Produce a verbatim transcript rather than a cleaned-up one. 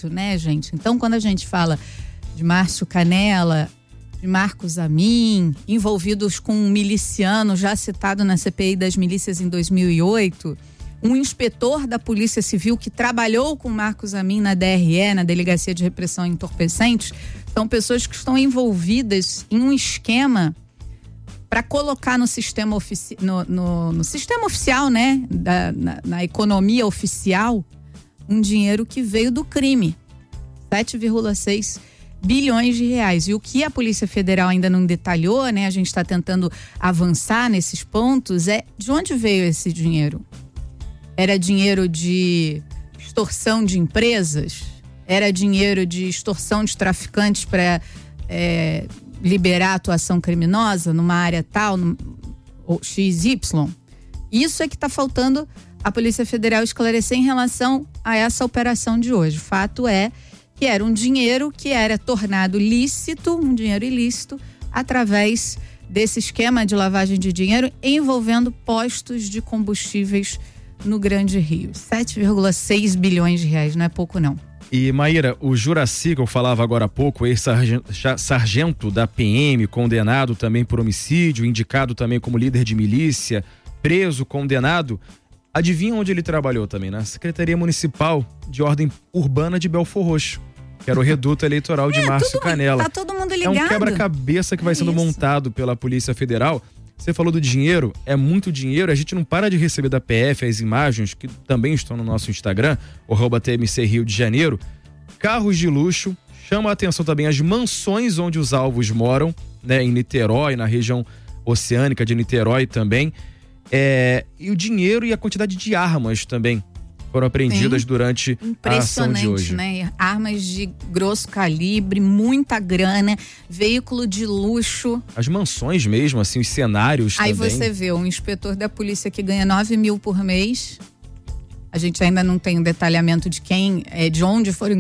ilícito, né, gente? Então, quando a gente fala de Márcio Canella, de Marcos Amin, envolvidos com um miliciano já citado na C P I das milícias em dois mil e oito, um inspetor da Polícia Civil que trabalhou com Marcos Amin na D R E, na Delegacia de Repressão a Entorpecentes, são pessoas que estão envolvidas em um esquema para colocar no sistema, ofici- no, no, no sistema oficial, né, da, na, na economia oficial, um dinheiro que veio do crime, sete vírgula seis bilhões de reais. E o que a Polícia Federal ainda não detalhou, né, a gente está tentando avançar nesses pontos, é de onde veio esse dinheiro? Era dinheiro de extorsão de empresas? Era dinheiro de extorsão de traficantes para é, liberar atuação criminosa numa área tal, no, ou X Y? Isso é que está faltando a Polícia Federal esclarecer em relação a essa operação de hoje. O fato é que era um dinheiro que era tornado lícito, um dinheiro ilícito, através desse esquema de lavagem de dinheiro envolvendo postos de combustíveis no Grande Rio. sete vírgula seis bilhões de reais, não é pouco não. E Maíra, o Juraci, que eu falava agora há pouco, ex-sargento da P M, condenado também por homicídio, indicado também como líder de milícia, preso, condenado, adivinha onde ele trabalhou também? Na Secretaria Municipal de Ordem Urbana de Belfor Roxo, que era o reduto eleitoral de é, Márcio Canella. Tá todo mundo ligado. É um quebra-cabeça que vai é sendo isso. montado pela Polícia Federal. Você falou do dinheiro, é muito dinheiro, a gente não para de receber da P F as imagens que também estão no nosso Instagram, arroba T M C Rio de Janeiro, carros de luxo, chama a atenção também as mansões onde os alvos moram, né, em Niterói, na região oceânica de Niterói também, é, e o dinheiro e a quantidade de armas também foram apreendidas Sim. durante a ação de hoje. Né? Armas de grosso calibre, muita grana, veículo de luxo. As mansões mesmo, assim, os cenários Aí também. Aí você vê um inspetor da polícia que ganha nove mil por mês. A gente ainda não tem o detalhamento de quem, é, de onde foram